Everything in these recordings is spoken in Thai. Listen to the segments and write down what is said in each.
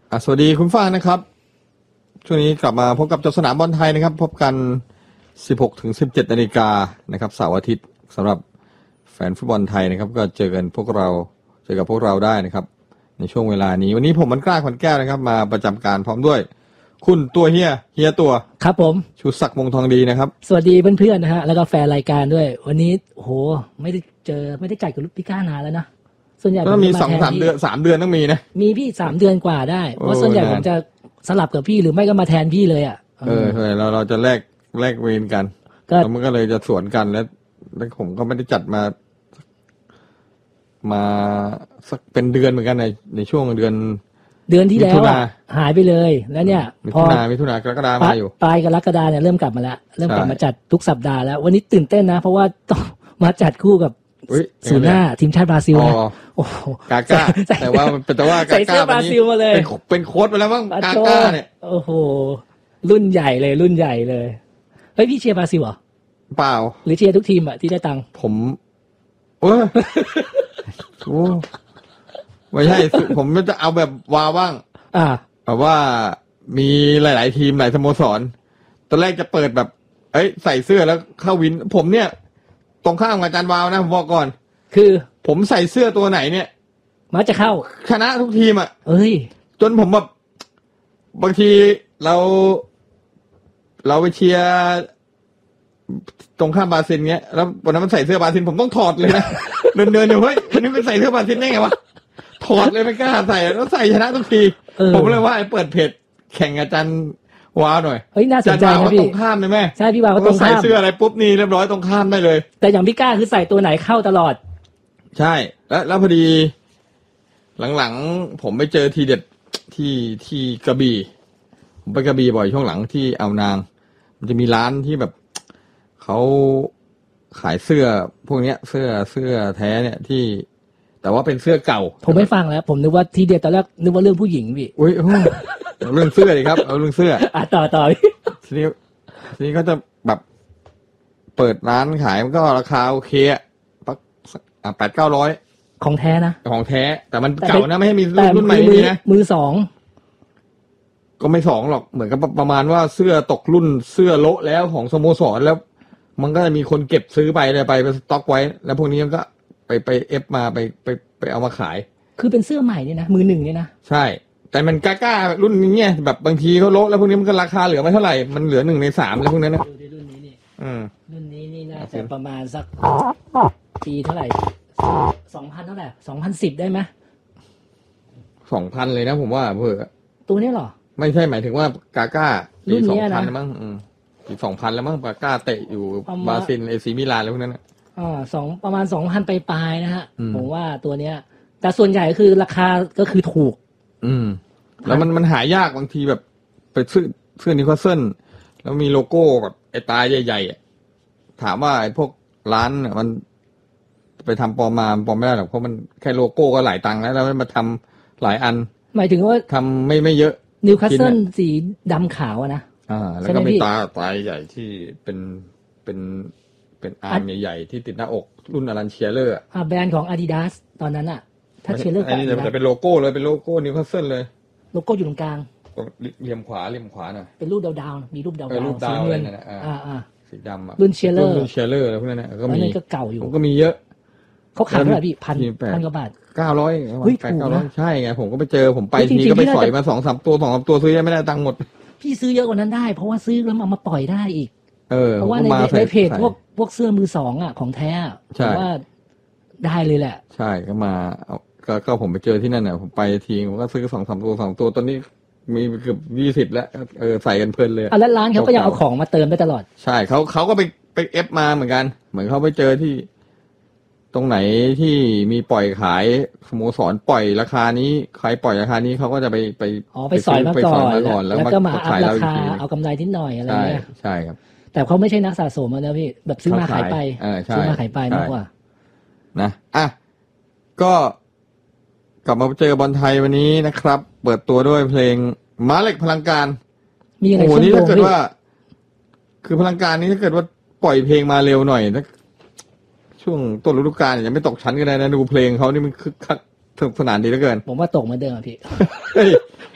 สวัสดีคุณฟ้านะครับช่วงนี้กลับมาพบกับเจ้าสนามบอลไทยนะครับพบกัน 16-17 นาฬิกานะครับเสาร์อาทิตย์สำหรับแฟนฟุตบอลไทยนะครับก็เจอกับพวกเราได้นะครับในช่วงเวลานี้วันนี้ผมมันกล้าขวัญแก้วนะครับมาประจำการพร้อมด้วยคุณตัวเฮียตัวครับผมชูศักดิ์วงศ์ทองดีนะครับสวัสดีเพื่อนๆนะฮะแล้วก็แฟนรายการด้วยวันนี้โหไม่ได้จัดกับพี่ก้านานแล้วนะส่วนใหญ่ก็มี2-3 เดือน3 เดือนต้องมีนะมีพี่3 เดือนกว่าได้เพราะส่วนใหญ่ผมจะสลับกับพี่หรือไม่ก็มาแทนพี่เลยอ่ะเราจะแลกเวรกันแล้วมันก็เลยจะสวนกันแล้วผมก็ไม่ได้จัดมาสักเป็นเดือนเหมือนกันในช่วงเดือนที่แล้วหายไปเลยแล้วเนี่ยมิถุนากรกฎามาอยู่ปลายกรกฎาเนี่ยเริ่มกลับมาแล้วเริ่มกลับมาจัดทุกสัปดาห์แล้ววันนี้ตื่นเต้นนะเพราะว่าต้องมาจัดคู่กับศูนย์หน้าทีมชาติบราซิลนะโอ้กาก้าแต่ว่าใส่เสื้อบราซิลมาเลยเป็นโค้ชไปแล้วมั้งกาก้าเนี่ยโอ้โหรุ่นใหญ่เลยเฮ้ยพี่เชียร์บราซิลเหรอเปล่าหรือเชียร์ทุกทีมอ่ะที่ได้ตังค์ผมโอ้ไม่ใช่ผมจะเอาแบบวาบ้างแบบว่ามีหลายๆทีมหลายสโมสรตอนแรกจะเปิดแบบใส่เสื้อแล้วเข้าวินผมเนี่ยตรงข้ามกับอาจารย์วาวนะผมบอกก่อนคือผมใส่เสื้อตัวไหนเนี่ยมักจะเข้าชนะทุกทีมอ่ะจนผมแบบบางทีเราไปเชียร์ตรงข้ามบราซิลเงี้ยแล้ววันนั้นมันใส่เสื้อบราซิลผมต้องถอดเลยนะ เดินอยู่เฮ้ยวันนี้มันใส่เสื้อบราซิลได้ไงวะถอดเลยไม่กล้าใส่แล้วใส่ชนะทุกทีผมเลยว่าเปิดเพจแข่งอาจารย์ว้าวหน่อยน่าสนใจนะพี่ตรงข้ามเลยแม่ใช่พี่ว้าวก็ตรงข้ามใส่เสื้ออะไรปุ๊บนี่เรียบร้อยตรงข้ามได้เลยแต่อย่างพี่ก้าคือใส่ตัวไหนเข้าตลอดใช่แล้วพอดีหลังๆผมไปเจอทีเด็ดที่กระบี่ผมไปกระบี่บ่อยช่วงหลังที่อ่าวนางมันจะมีร้านที่แบบเขาขายเสื้อพวกเนี้ยเสื้อแท้เนี่ยที่แต่ว่าเป็นเสื้อเก่าผมไม่ฟังแล้วผมนึกว่าทีเด็ดตอนแรกนึกว่าเรื่องผู้หญิงพี่อุ้ยเรื่องเสื้อดิครับเอาเรื่องเสื้อต่อทีนี้ก็จะแบบเปิดร้านขายมันก็ราคาโอเคอ่ะ800-900 ของแท้นะของแท้แต่มันเก่านะไม่ให้มีรุ่นใหม่นี่นะมือสองก็ไม่สองหรอกเหมือนกับประมาณว่าเสื้อตกรุ่นเสื้อโละแล้วของสโมสรแล้วมันก็จะมีคนเก็บซื้อไปเลยไปสต็อกไว้แล้วพวกนี้มันก็ไปเอฟมาไปเอามาขายคือเป็นเสื้อใหม่เนี่ยนะมือหนึ่งเนี่ยนะใช่แต่มันกล้ารุ่นนี้เนี่ยแบบบางทีเขาโละแล้วพวกนี้มันก็ราคาเหลือไม่เท่าไหร่มันเหลือ1 ใน 3แล้วพวกนั้นนะรุ่นนี้นี่รุ่นนี้นี่น่าจะประมาณสักปีเท่าไหร่2,000เท่าไหร่2010ได้ไหม 2,000เลยนะผมว่าเพื่อตัวนี้หรอไม่ใช่หมายถึงว่ากาก้าปี2,000แล้วมั้งปี2,000แล้วมั้งกาก้าเตะอยู่บราซิลACมิลานแล้วพวกนั้นนะประมาณ 2,000 ปลายๆนะฮะผมว่าตัวเนี้ยแต่ส่วนใหญ่ก็คือราคาก็คือถูกแล้วมันหายากบางทีแบบไปซื้อนิวคาสเซิลแล้วมีโลโก้แบบไอ้ตาใหญ่ๆถามว่าไอ้พวกร้านมันไปทำปลอมไม่ได้หรอกเพราะมันแค่โลโก้ก็หลายตังค์แล้วมันมาทำหลายอันหมายถึงว่าทำไม่เยอะนิวคาสเซิลสีดำขาวนะแล้วก็มีตาใหญ่ที่เป็นอาร์มใหญ่ๆที่ติดหน้าอกรุ่นอารันเชียเลอร์แบรนด์ของ Adidas ตอนนั้นอ่ะถ้าเชียเลอร์อันนี้จะเป็นโลโก้เลยเป็นโลโก้นิวคาสเซิลเลยโลโก้อยู่ตรงกลางเหลี่ยมขวาหน่อยเป็นรูปดาวๆมีรูปดาวๆสีเงินสีดำรุ่นเชียเลอร์อะไรพวกนั้นนะก็มีก็เก่าอยู่ก็มีเยอะเขาขายเท่าไหร่พี่1,000 กว่าบาท 900ใช่ไงผมก็ไปเจอผมไปทีก็ไปสอยมา 2-3 ตัวซื้อไม่ได้ตังค์หมดพี่ซื้อเยอะกว่านั้นได้เพราะว่าซื้อแล้วเอามาปล่อยได้อีกเพราะว่าในเพจพวกเสื้อมือสองอ่ะของแท้เพราะว่าได้เลยแหละใช่ก็มาก็ผมไปเจอที่นั่นน่ะผมไปทีผมก็ซื้อ 2-3 ตัวตอนนี้มีเกือบ20แล้วใส่กันเพลินเลยแล้วร้านเขาก็ยังเอาของมาเติมได้ตลอดใช่เขาก็ไปเอฟมาเหมือนกันเหมือนเขาไปเจอที่ตรงไหนที่มีปล่อยขายสโมสรปล่อยราคานี้ใครปล่อยราคานี้เขาก็จะไปสอยมาก่อนแล้วก็มาอัพราคาเอากำไรนิดหน่อยอะไรเงี้ยใช่ครับแต่เขาไม่ใช่นักสะสมนะพี่แบบซื้อมาขายไปซื้อมาขายไปมากกว่านะก็กลับมาเจอบอลไทยวันนี้นะครับเปิดตัวด้วยเพลงม้าเหล็กพลังการมีอะไรนี้ถ้าเกิดว่าคือพลังการนี้ถ้าเกิดว่าปล่อยเพลงมาเร็วหน่อยนะช่วงต้นฤดูกาลยังไม่ตกชั้นกันเลยนะดูเพลงเขานี่มันคึกคักสนุกสนานดีเหลือเกินผมว่าตกเหมือนเดิมพี่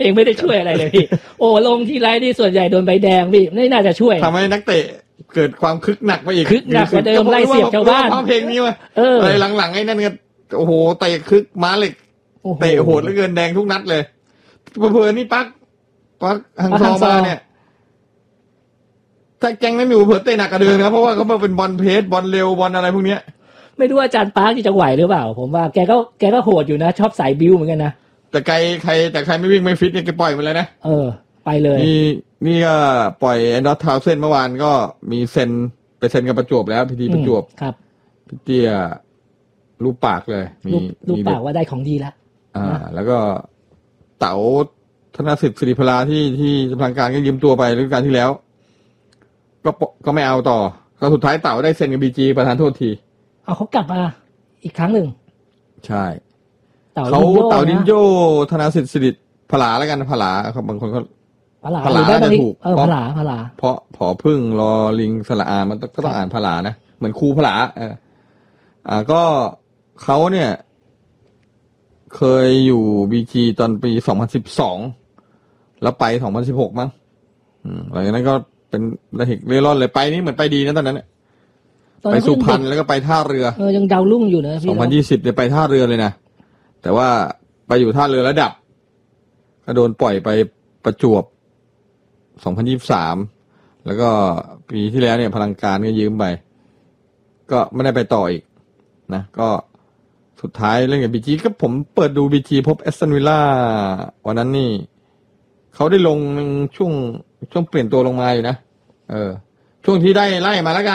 เองไม่ได้ช่วยอะไรเลยพี่โอ้ลงทีไรนี่ส่วนใหญ่โดนใบแดงพี่ไม่น่าจะช่วยทำให้นักเตะเกิดความคึกหนักไปอีกคึกหนักกว่าเดิมไล่เสียบชาวบ้านเพลงนี้มาอะไรหลังๆไอ้นั่นก็โอ้โหเตะคึกม้าเหล็กเตะโหดเหลือเกินแดงทุกนัดเลยเผื่อนี่ปักฮังซอมาเนี่ยถ้าแกงนั้นอยู่เผื่อเตะหนักกว่าเดิมนะเพราะว่าเขาเป็นบอลเพสบอลเร็วบอลอะไรพวกเนี้ยไม่รู้อาจารย์ปาร์คจะไหวหรือเปล่าผมว่าแกก็โหดอยู่นะชอบสายบิ้วเหมือนกันนะแต่ใครไม่วิ่งไม่ฟิตเนี่ยแกปล่อยมันเลยนะไปเลยนี่ก็ปล่อยแอนดอร์ทาวเซนเมื่อวานก็มีเซ็นไปเซ็นกับประจวบแล้วพิธีประจวบครับพี่เตี้ยรูปปากเลยมีรูปปากว่าได้ของดีแล้วแล้วก็เต๋าธนสิทธิ์สิริพลาที่ทางการก็ยืมตัวไปฤดูกาลที่แล้วก็ไม่เอาต่อก็สุดท้ายเต๋าได้เซ็นกับบีจีประธานโทษทีเขากลับมาอีกครั้งหนึ่งใช่เต๋าดินโยธนสิทธิ์สิริพลาแล้วกันพลาครับบางคนก็พลาจะถูกพลาเพราะผอพึ่งรอลิงสระอามันก็ต้องอ่านพลานะเหมือนครูพลาก็เขาเนี่ยเคยอยู่บีจีตอนปี2012แล้วไป2016มั้งหลังจากนั้นก็เป็นระเหกเร่ร่อนเลยไปนี่เหมือนไปดีนะตอนนั้นไปสุพรรณแล้วก็ไปท่าเรือยังดาวรุ่งอยู่นะพี่2020เนี่ยไปท่าเรือเลยนะแต่ว่าไปอยู่ท่าเรือระดับก็โดนปล่อยไปประจวบ2023แล้วก็ปีที่แล้วเนี่ยพลังการก็ยืมไปก็ไม่ได้ไปต่ออีกนะก็สุดท้ายเล่นกับบีจีก็ผมเปิดดูบีจีพบแอสตันวิลล่าวันนั้นนี่เขาได้ลงช่วงเปลี่ยนตัวลงมาอยู่นะช่วงที่ได้ไล่มาแล้วกัน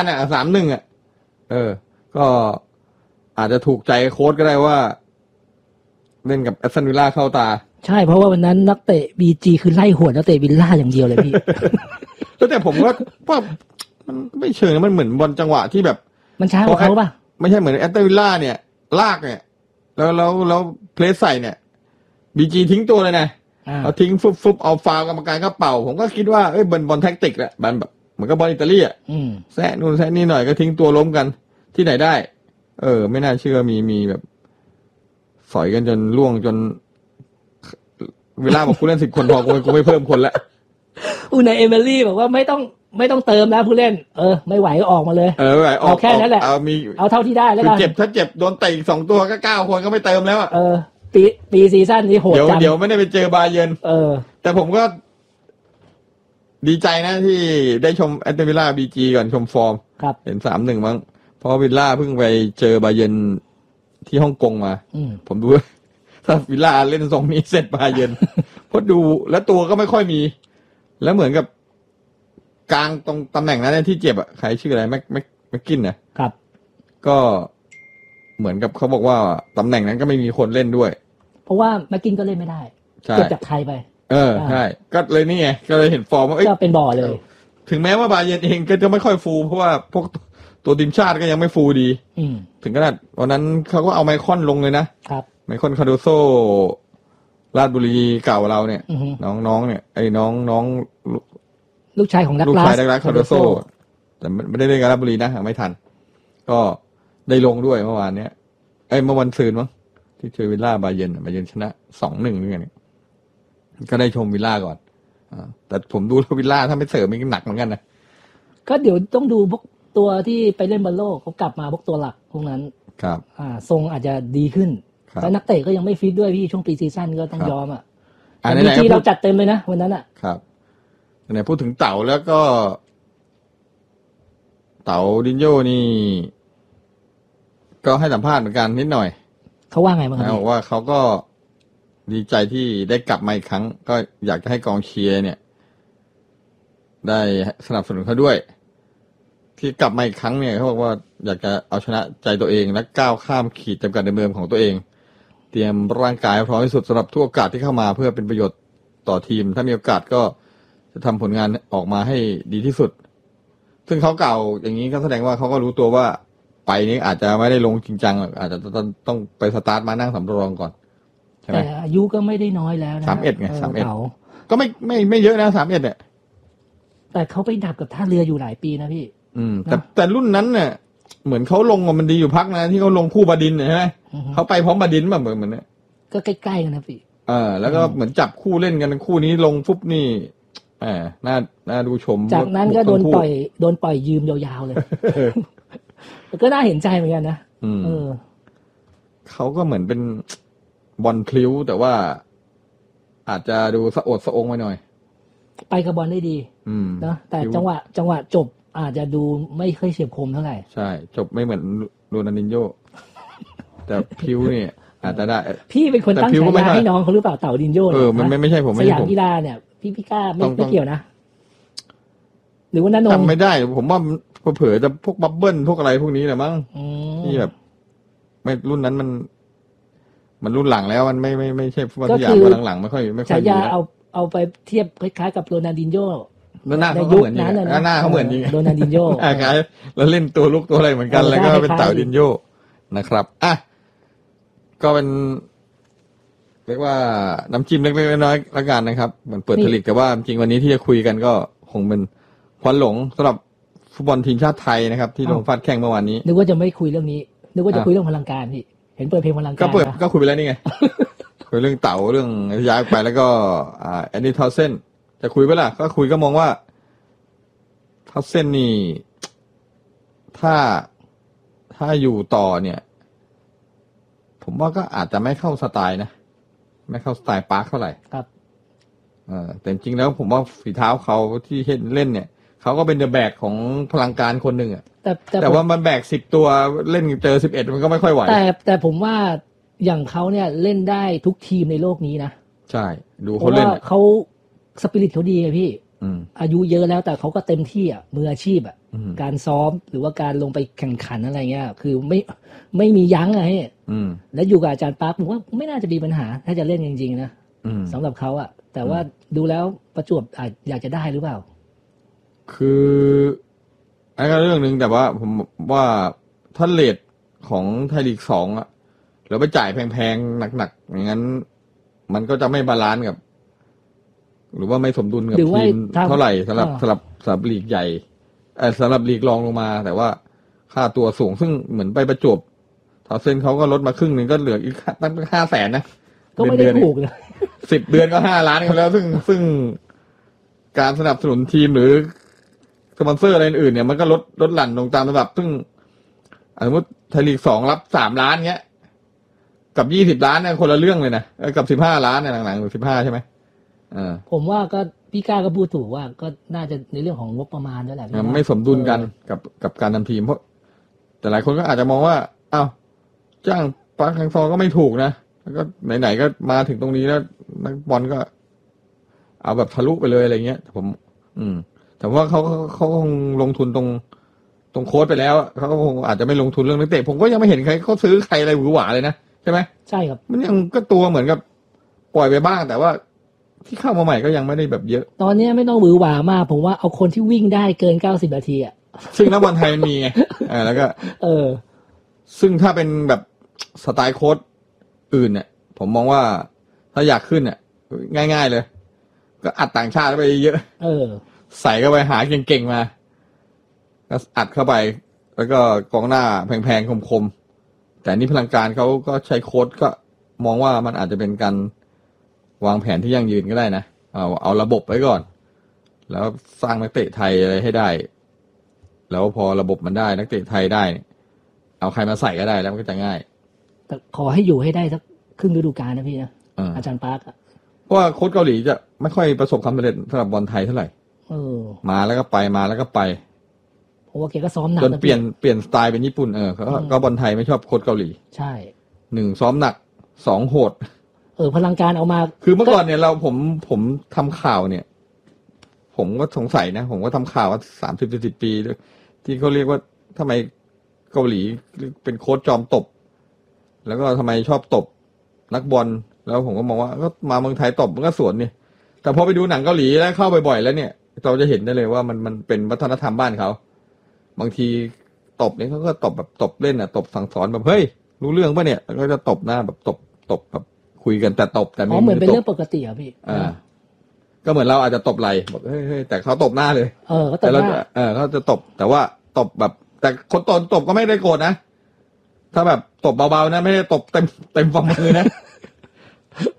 3-1ก็อาจจะถูกใจโค้ชก็ได้ว่าเล่นกับแอสตันวิลล่าเข้าตาใช่เพราะว่าวันนั้นนักเตะบีจีคือไล่หัวนักเตะวิลล่าอย่างเดียวเลยพี่แต่ผมว่ามันไม่เชิงมันเหมือนบอลจังหวะที่แบบมันช้ากว่าเขาป่ะไม่ใช่เหมือนแอสตันวิลล่าเนี่ยลากเนี่ยแล้วเพลสใส่เนี่ยบีจีทิ้งตัวเลยนะเอาทิ้งฟุบเอาฟาวกรรมการก็เป่าผมก็คิดว่าบอลแท็กติกแหละแบบเหมือนกับบอลอิตาลีแซะนู่นแซะนี่หน่อยก็ทิ้งตัวล้มกันที่ไหนได้ไม่น่าเชื่อมีแบบสอยกันจนล่วงจนเวลาบอกผู้เล่น10 คนพอกูไม่เพิ่มคนละนายเอเมอรี่บอกว่าไม่ต้องเติมแล้วผู้เล่นไม่ไหวก็ออกมาเลยเอาแค่นั้นแหละเอาเท่าที่ได้แล้วกันถ้าเจ็บโดนเตะอีก2 ตัวก็9 คนก็ไม่เติมแล้วปีซีซั่นนี้โหดจังเดี๋ยวไม่ได้ไปเจอบาเยิร์นแต่ผมก็ดีใจนะที่ได้ชมแอสตันวิลล่าบีจีก่อนชมฟอร์มเห็น3-1มั้งเพราะวิลล่าเพิ่งไปเจอบาเยิร์นที่ฮ่องกงมาผมดูถ้าวิลล่าเล่นทรงนี้เสร็จบาเยิร์นเพราะดูแล้วตัวก็ไม่ค่อยมีแล้วเหมือนกับกลางตรงตำแหน่งนั้นที่เจ็บใครชื่ออะไรแม็กกินนะครับก็เหมือนกับเขาบอกว่าตำแหน่งนั้นก็ไม่มีคนเล่นด้วยเพราะว่าแม็กกินก็เล่นไม่ได้เก็บจากไทยไปใช่ก็เลยนี่ไงก็เลยเห็นฟอร์มว่าก็เป็นบ่อเลยถึงแม้ว่าบาเยิร์นเองก็จะไม่ค่อยฟูเพราะว่าพวกตัวทีมชาติก็ยังไม่ฟูดีถึงขนาดวันนั้นเขาก็เอาไมคอนลงเลยนะครับไมคอนคาโดโซราชบุรีเก่าเราเนี่ยน้องเนี่ยไอ้น้องลูกชายของดักลาสคาโดโซแต่ไม่ได้เล่นกับราชบุรีนะไม่ทันก็ได้ลงด้วยเมื่อวานเนี้ยเมื่อวันซืนมั้งที่เจอวิลล่าบาเยิร์นชนะ 2-1ด้วยกันก็ได้ชมวิลล่าก่อนแต่ผมดูแล้ววิลล่าถ้าไม่เสริมมันหนักเหมือนกันนะก็เดี๋ยวต้องดูพวกตัวที่ไปเล่นบอลโลกเขากลับมาพวกตัวหลักพวกนั้นครับทรงอาจจะดีขึ้นแล้วนักเตะก็ยังไม่ฟิตด้วยพี่ช่วงปีซีซั่นก็ต้องยอมแต่บีจีเราจัดเต็มเลยนะวันนั้นครับไหนพูดถึงเต๋าแล้วก็เต๋าดินโยนี่ก็ให้สัมภาษณ์เหมือนกันนิดหน่อยเขาว่าไงบ้างครับบอกว่าเขาก็ดีใจที่ได้กลับมาอีกครั้งก็อยากจะให้กองเชียร์เนี่ยได้สนับสนุนเขาด้วยที่กลับมาอีกครั้งเนี่ยเขาบอกว่าอยากจะเอาชนะใจตัวเองและก้าวข้ามขีดจำกัดเดิมของตัวเองเตรียมร่างกายพร้อมที่สุดสำหรับทุกโอกาสที่เข้ามาเพื่อเป็นประโยชน์ต่อทีมถ้ามีโอกาสก็จะทำผลงานออกมาให้ดีที่สุดซึ่งเขากล่าวอย่างนี้ก็แสดงว่าเขาก็รู้ตัวว่าไปนี้อาจจะไม่ได้ลงจริงจังอาจจะต้องไปสตาร์ทมานั่งสำรองก่อนใช่ไหมแต่อายุก็ไม่ได้น้อยแล้วนะ 31ไง31ก็ไม่เยอะนะ31เนี่ยแต่เขาไปดับกับท่าเรืออยู่หลายปีนะพี่แต่รุ่นนั้นเนี่ยเหมือนเขาลงมันดีอยู่พักนะที่เขาลงคู่บดินใช่ไหมเขาไปพร้อมบดินแบบเหมือนเนี่ยก็ใกล้ๆกันนะพี่แล้วก็เหมือนจับคู่เล่นกันคู่นี้ลงฟุบนี่น่าดูชมจากนั้นก็โดนปล่อยยืมยาวๆเลยก็น่าเห็นใจเหมือนกันนะเขาก็เหมือนเป็นบอลพลิ้วแต่ว่าอาจจะดูสะอดสะองไปหน่อยไปกับบอลได้ดีนะแต่จังหวะจบอาจจะดูไม่ค่อยเฉียบคมเท่าไหร่ใช่จบไม่เหมือนโรนัลดินโญ่แต่พลิ้วเนี่ยอาจจะได้พี่เป็นคนตั้งฉายาให้น้องเขาหรือเปล่าเต่าดินโญ่มันไม่ใช่ผมสยามกีฬาเนี่ยพี่กล้าไม่เกี่ยวนะหรือว่านั่นจำไม่ได้ผมว่าเผลอจะพวกบับเบิ้ลพวกอะไรพวกนี้แหละมั้งที่แบบไม่รุ่นนั้นมันรุ่นหลังแล้วมันไม่ใช่ฟุตบอลสยามหลังๆไม่ค่อยฉายาเอาไปเทียบคล้ายๆกับโรนัลดินโญ่หน้าเขาเหมือนอย่างนี้หน้าเขาเหมือนจริงโรนัลดินโญ่คล้ายแล้วเล่นตัวลุกตัวอะไรเหมือนกันแล้วก็เป็นเต่าดินโญ่นะครับก็เป็นเรียกว่าน้ำจิ้มเล็กๆน้อยๆละกันนะครับเหมือนเปิดผลิตแต่ว่าจริงวันนี้ที่จะคุยกันก็คงเป็นควันหลงสำหรับฟุตบอลทีมชาติไทยนะครับที่ลงฟาดแข่งเมื่อวานนี้นึกว่าจะไม่คุยเรื่องนี้นึกว่าจะคุยเรื่องพลังการพี่เห็นเปิดเพลงพลังการก็คุยไปแล้วนี่ไง คุยเรื่องเต่าเรื่องย้ายไปแล้วก็แอนดี้ทาวเซนจะคุยไปล่ะก็คุยก็มองว่าทาวเซนนี่ถ้าอยู่ต่อเนี่ยผมว่าก็อาจจะไม่เข้าสไตล์นะไม่เข้าสไตล์ปาร์คเท่าไหร่ครับแต่จริงแล้วผมว่าฝีเท้าเขาที่เล่นเนี่ยเขาก็เป็นเดอะแบกของพลังการคนหนึ่งอ่ะแต่ว่ามันแบก10 ตัวเล่นเจอ11มันก็ไม่ค่อยไหวแต่ผมว่าอย่างเขาเนี่ยเล่นได้ทุกทีมในโลกนี้นะใช่ดูเขาเล่นเขาสปิริตเขาดีไงพี่อายุเยอะแล้วแต่เขาก็เต็มที่อ่ะมืออาชีพอ่ะการซ้อมหรือว่าการลงไปแข่งขันอะไรเงี้ยคือไม่มียั้งไงแล้วอยู่กับอาจารย์ปาร์คผมว่าไม่น่าจะมีปัญหาถ้าจะเล่นจริงๆนะสำหรับเขาอ่ะแต่ว่าดูแล้วประจวบอยากจะได้หรือเปล่าคืออันก็เรื่องนึงแต่ว่าผมว่าถ้าเรทของไทยลีก2อะแล้วไปจ่ายแพงๆหนักๆอย่างนั้นมันก็จะไม่บาลานซ์กับหรือว่าไม่สมดุลกับทีมเท่าไหร่สำหรับลีกใหญ่สำหรับลีกรองลงมาแต่ว่าค่าตัวสูงซึ่งเหมือนไปประจวบทาวเซนเขาก็ลดมาครึ่งนึงก็เหลืออีกตั้ง500,000นะก็ไม่ได้ถูกเลย 10 เดือนก็5 ล้านกันแล้วซึ่งการสนับสนุนทีมหรือสปอนเซอร์อะไรอื่นเนี่ยมันก็ลดหลั่นลงตามระดับซึ่งสมมติไทยลีก2รับ3 ล้านเงี้ยกับ20 ล้านเนี่ยคนละเรื่องเลยนะกับ15 ล้านเนี่ยหลังๆหรือ15ใช่ไหมผมว่าก็พี่ก้าก็พูดถูกว่าก็น่าจะในเรื่องของงบประมาณด้วยแหละไม่สมดุลกันกับการทำทีมเพราะแต่หลายคนก็อาจจะมองว่าอ้าวจ้างปาร์คฮังซอก็ไม่ถูกนะแล้วก็ไหนๆก็มาถึงตรงนี้แล้วนักบอลก็เอาแบบทะลุไปเลยอะไรเงี้ยผมแต่ว่าเขาคงลงทุนตรงโค้ชไปแล้วเขาก็คงอาจจะไม่ลงทุนเรื่องนักเตะผมก็ยังไม่เห็นใครเขาซื้อใครอะไรหวือหวาเลยนะใช่ไหมใช่ครับมันยังก็ตัวเหมือนกับปล่อยไปบ้างแต่ว่าที่เข้ามาใหม่ก็ยังไม่ได้แบบเยอะตอนนี้ไม่ต้องหวือหวามากผมว่าเอาคนที่วิ่งได้เกิน90 นาทีอ่ะซึ่งนักบอลไทยมีไงแล้วก็ซึ่งถ้าเป็นแบบสไตล์โค้ชอื่นเนี่ยผมมองว่าถ้าอยากขึ้นเนี่ยง่ายๆเลยก็อัดต่างชาติไปเยอะใส่เข้าไปหาเก่งๆมาก็อัดเข้าไปแล้วก็กองหน้าแพงๆคมๆแต่นี่พลังการเขาก็ใช้โค้ชก็มองว่ามันอาจจะเป็นการวางแผนที่ยั่งยืนก็ได้นะเอาระบบไว้ก่อนแล้วสร้างนักเตะไทยอะไรให้ได้แล้วพอระบบมันได้นักเตะไทยได้เอาใครมาใส่ก็ได้แล้วมันก็จะง่ายแต่ขอให้อยู่ให้ได้สักครึ่งฤดูกาลนะพี่นะอาจารย์ปาร์คเพราะว่าโค้ชเกาหลีจะไม่ค่อยประสบความสำเร็จสำหรับบอลไทยเท่าไหร่มาแล้วก็ไปมาแล้วก็ไปเพราะว่าแกก็ซ้อมหนักจนเปลี่ยนสไตล์เป็นญี่ปุ่นก็บอลไทยไม่ชอบโค้ชเกาหลีใช่ 1ซ้อมหนัก2โหดพลังการเอามาคือเมื่อก่อนเนี่ยผมทำข่าวเนี่ยผมก็สงสัยนะผมก็ทำข่าวว่า30-40 ปีที่เขาเรียกว่าทำไมเกาหลีเป็นโค้ชจอมตบแล้วก็ทำไมชอบตบนักบอลแล้วผมก็มองว่าก็มาเมืองไทยตบมันก็สวนนี่แต่พอไปดูหนังเกาหลีแล้วเข้าบ่อยๆแล้วเนี่ยเราจะเห็นได้เลยว่ามันเป็นวัฒนธรรมบ้านเขาบางทีตบเนี่ยเขาก็ตบแบบตบเล่นตบสั่งสอนแบบเฮ้ยรู้เรื่องป่ะเนี่ยแล้วก็จะตบหน้าแบบตบแบบคุยกันแต่ตบแต่ไม่เหมือนเป็นเรื่องปกติอ่ะพี่ก็เหมือนเราอาจจะตบไหล่บอกเฮ้ยแต่เขาตบหน้าเลยเขาตบหน้าเขาจะตบแต่ว่าตบแบบแต่คนตบก็ไม่ได้โกรธนะถ้าแบบตบเบาๆนะไม่ได้ตบเต็มฝ่ามือนะ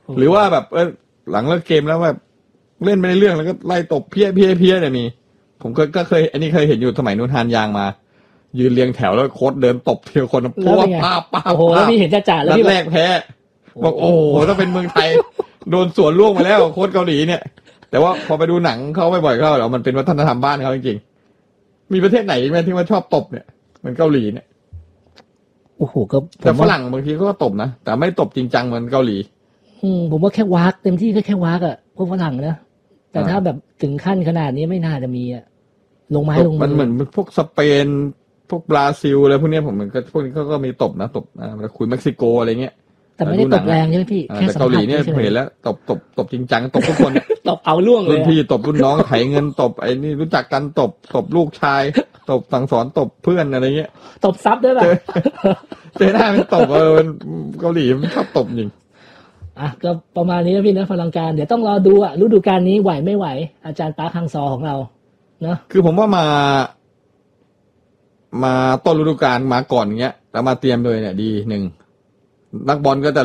หรือว่าแบบหลังเลิกเกมแล้วแบบเล่นไม่ได้เรื่องแล้วก็ไล่ตบเพี้ยเนี่ยมีผมก็เคยอันนี้เคยเห็นอยู่สมัยนู้นทานยางมายืนเรียงแถวแล้วโค้ชเดินตบทีละคนเพราะว่าป้าโอ้โหแล้วพี่เห็นจ่าแล้วนัพี่ดแรกแพ้บอกโอ้โหถ้าเป็นเมืองไทยโดนสวนล่วงมาแล้วโค้ชเกาหลีเนี่ยแต่ว่าพอไปดูหนังเขาบ่อยๆเข้าแล้วมันเป็นวัฒนธรรมบ้านเขาจริงๆมีประเทศไหนไหมที่ว่าชอบตบเนี่ยเหมือนเกาหลีเนี่ยโอ้โหก็แต่ฝรั่งบางทีก็ตบนะแต่ไม่ตบจริงจังเหมือนเกาหลีผมว่าแค่วากเต็มที่ก็แค่วากอ่ะพวกฝรั่งนะแต่ถ้าแบบถึงขั้นขนาดนี้ไม่น่าจะมีอ่ะลงไม้ลงมือมันเหมือนพวกสเปนพวกบราซิลอะไรพวกนี้ผมเหมือนก็พวกนี้เขาก็มีตบนะตบแล้วคุยเม็กซิโกอะไรเงี้ยแต่ไม่ได้ตบแรงใช่ไหมพี่แค่แต่เกาหลีเนี่ยผมเห็นแล้วตบจริงจังตบทุกคนตบเอาล่วงเลยรุ่นพี่ตบรุ่นน้องไถเงินตบไอ้นี่รู้จักกันตบลูกชายตบสั่งสอนตบเพื่อนอะไรเงี้ยตบซับด้วยป่ะเจอหน้ามันตบเกาหลีมันชอบตบจริงก็ประมาณนี้นะพี่นะพลังการเดี๋ยวต้องรอดูฤดูกาลนี้ไหวไม่ไหวอาจารย์ปาร์คฮังซอของเราเนาะคือผมว่ามาต้นฤดูกาลมาก่อนอย่างเงี้ยแล้วมาเตรียมเลยเนี่ยดีหนึ่งนักบอลก็จะ